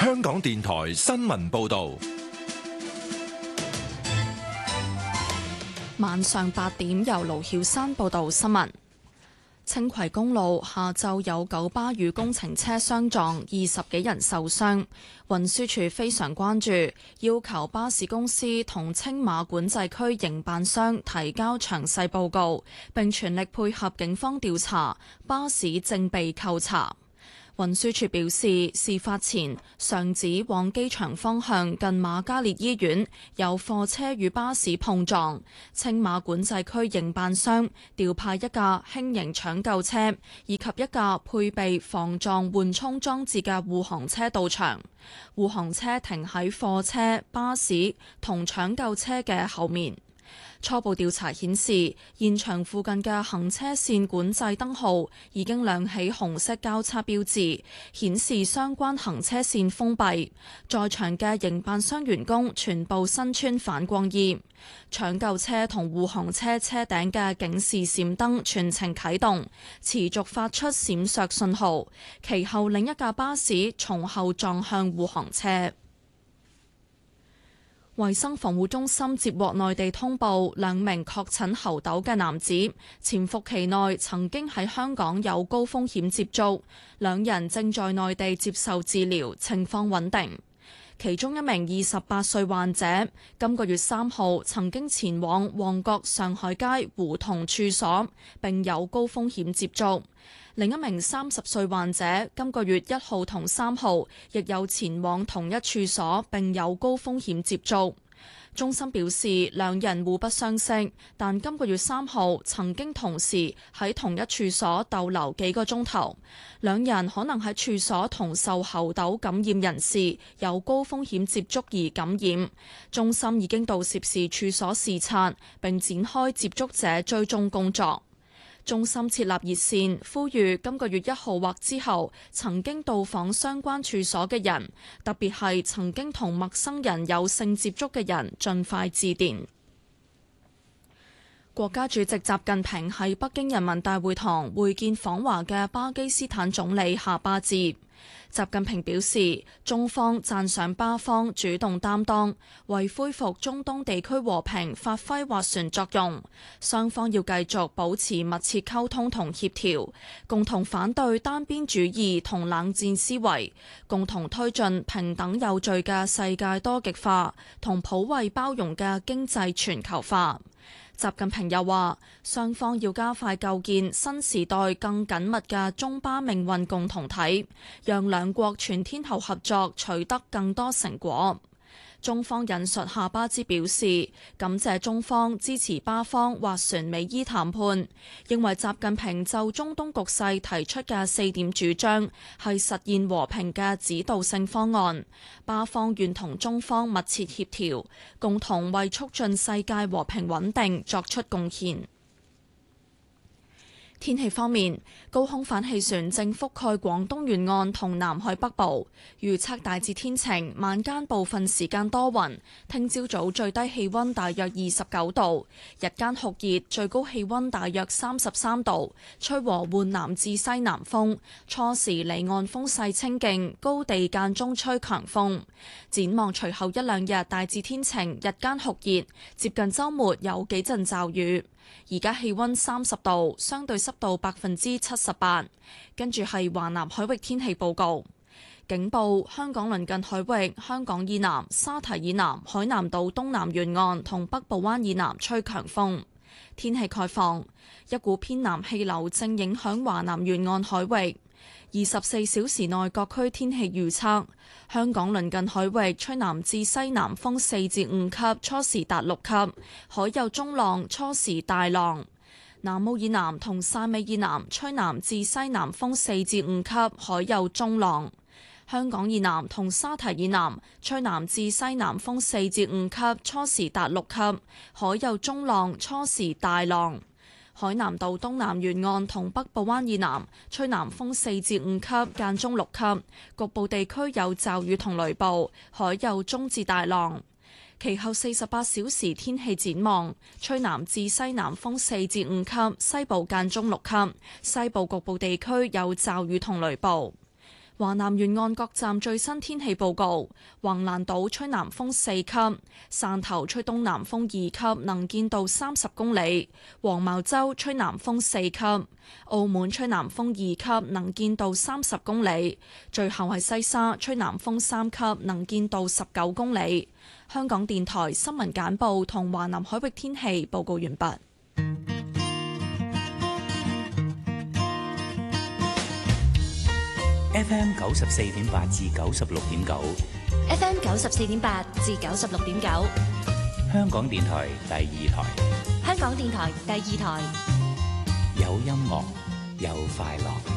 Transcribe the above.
香港電台新聞報道。 晚上8點，由盧曉珊報道新聞。青葵公路下晝有九巴與工程車相撞，20幾人受傷。運輸署非常關注，要求巴士公司同青馬管制區營辦商提交詳細報告，並全力配合警方調查。巴士正被扣查。運輸署表示，事發前上址往機場方向近瑪嘉烈醫院有貨車與巴士碰撞，青馬管制區營辦商調派一架輕型搶救車以及一架配備防撞緩衝裝置嘅護航車到場。護航車停喺貨車、巴士同搶救車嘅後面。初步調查顯示，現場附近嘅行車線管制燈號已經亮起紅色交叉標誌，顯示相關行車線封閉。在場嘅營辦商員工全部身穿反光衣。搶救車同護航車車頂嘅警示閃燈全程啟動，持續發出閃爍信號。其後另一架巴士從後撞向護航車。衛生防護中心接獲內地通報，兩名確診猴痘嘅男子潛伏期內曾經喺香港有高風險接觸，兩人正在內地接受治療，情況穩定。其中一名28歲患者，今個月3號曾經前往旺角上海街胡同處所，並有高風險接觸。另一名30歲患者，今個月1號同3號亦有前往同一處所，並有高風險接觸。中心表示，兩人互不相識，但今個月3號曾經同時喺同一處所逗留幾個鐘頭。兩人可能喺處所同受猴痘感染人士有高風險接觸而感染。中心已經到涉事處所視察，並展開接觸者追蹤工作。中心設立熱線，呼籲今個月1號或之後曾經到訪相關處所嘅人，特別係曾經同陌生人有性接觸嘅人，盡快致電。國家主席習近平喺北京人民大會堂會見訪華嘅巴基斯坦總理夏巴茲。習近平表示，中方讚賞巴方主動擔當，為恢復中東地區和平發揮斡旋作用。雙方要繼續保持密切溝通同協調，共同反對單邊主義同冷戰思維，共同推進平等有序嘅世界多極化同普惠包容嘅經濟全球化。習近平又話，雙方要加快構建新時代更緊密嘅中巴命運共同體，讓兩國全天候合作取得更多成果。中方引述夏巴茲表示，感謝中方支持巴方斡旋美伊談判，認為習近平就中東局勢提出嘅4點主張係實現和平嘅指導性方案，巴方願同中方密切協調，共同為促進世界和平穩定作出貢獻。天氣方面，高空反氣旋正覆蓋廣東沿岸同南海北部，預測大致天晴，晚間部分時間多雲。聽朝早最低氣溫大約29度，日間酷熱，最高氣溫大約33度，吹和緩南至西南風，初時離岸風勢清勁，高地間中吹強風。展望隨後一兩日大致天晴，日間酷熱，接近週末有幾陣驟雨。而家氣溫30度，相對濕度78%。跟住係華南海域天氣報告，警報：香港鄰近海域、香港以南、沙堤以南、海南島東南沿岸同北部灣以南吹強風。天氣概況：一股偏南氣流正影響華南沿岸海域。24小時內各區天氣預測：香港鄰近海域吹南至西南風4至5級，初時達6級，海有中浪，初時大浪。南澳以南同汕尾以南吹南至西南風4至5級，海有中浪。香港以南同沙堤以南吹南至西南風4至5級，初時達6級，海有中浪，初時大浪。海南島東南沿岸同北部灣以南吹南風4至5級，間中6級，局部地區有驟雨同雷暴，海有中至大浪。其後48小時天氣展望，吹南至西南風4至5級，西部間中6級，西部局部地區有驟雨同雷暴。 華南沿岸各站最新天氣報告：橫瀾島吹南風4級，汕頭吹東南風2級，能見度30公里；黃茅洲吹南風4級，澳門吹南風2級，能見度30公里。最後係西沙吹南風3級，能見度19公里。香港電台新聞簡報同華南海域天氣報告完畢。 FM 94.8至96.9 ，FM 94.8至96.9， 香港電台第二台， 香港電台第二台， 有音樂，有快樂。